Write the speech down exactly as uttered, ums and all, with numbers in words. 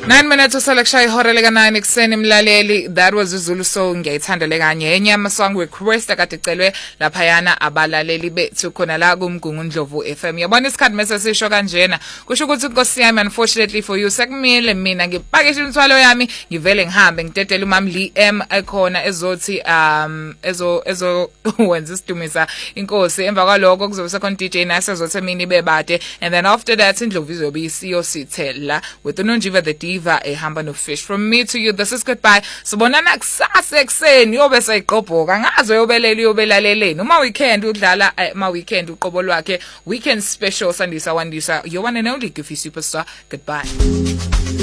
nine minutes uselekshaya ihora lika nine ekseni mlaleli. That was uZulu Soul ngiyayithandele kanye enye ama song request akade celwe laphayana abalaleli bethu khona la kumgungu Ndlovu F M. Yabona isikhathi mase sisho kanjena kusho ukuthi Nkosi yami, unfortunately for you sekumile mina ngipakishe imthwalo yami ngivele ngihambe ngidedele uMam Lee M ekhona ezothi um ezo ezo wenza isidumisa inkosi. Emva kwaloko kuzobe sekhona D J Nice ezothi emini bebade, and then after that Ndlovu izobe isiyosithela with uNonjiva the Diva ehamba no Fish. From me to you, this is goodbye. Sibonana kusasa ekseni yobe sayiqobhoka ngazo yobelela yobelaleleni uma weekend udlala ma weekend uqobo lwakhe weekend special Sandisa Wandisa, your one and only Goofy Superstar. Goodbye.